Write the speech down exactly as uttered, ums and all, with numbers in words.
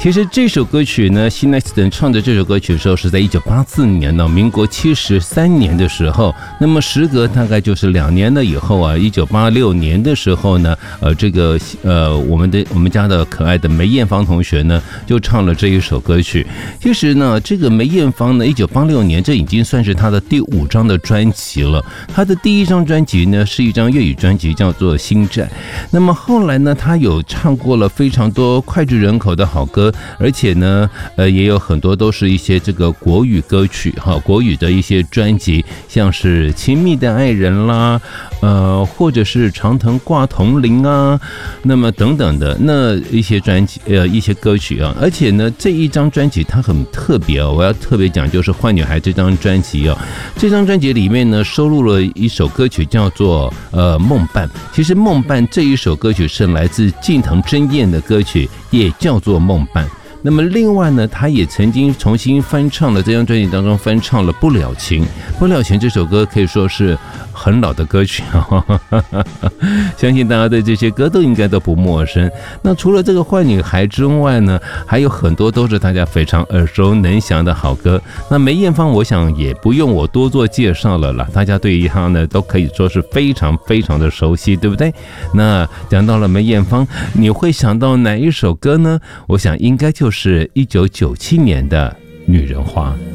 其实这首歌曲呢，希奈斯顿唱的这首歌曲的时候是在一九八四年呢，民国七十三年的时候。那么时隔大概就是两年了以后啊，一九八六年的时候呢，呃，这个呃，我们的我们家的可爱的梅艳芳同学呢，就唱了这一首歌曲。其实呢，这个梅艳芳呢，一九八六年这已经算是她的第五张的专辑了。她的第一张专辑呢，是一张粤语专辑，叫做《心债》。那么后来呢，她有唱过了非常多脍炙人口的好歌，而且呢，呃，也有很多都是一些这个国语歌曲哈，国语的一些专辑，像是《亲密的爱人》啦，呃，或者是《长藤挂铜铃》啊，那么等等的那一些专辑，呃，一些歌曲啊。而且呢，这一张专辑它很特别哦，我要特别讲，就是《坏女孩》这张专辑哦。这张专辑里面呢，收录了一首歌曲叫做呃《梦伴》。其实《梦伴》这一首歌曲是来自近藤真彦的歌曲，也叫做《梦伴》。那么另外呢，他也曾经重新翻唱了这张专辑当中翻唱了《不了情》。《不了情》这首歌可以说是很老的歌曲相信大家对这些歌都应该都不陌生。那除了这个坏女孩之外呢，还有很多都是大家非常耳熟能详的好歌。那梅艳芳我想也不用我多做介绍了啦，大家对于她呢都可以说是非常非常的熟悉，对不对？那讲到了梅艳芳，你会想到哪一首歌呢？我想应该就是一九九七年的《女人花》。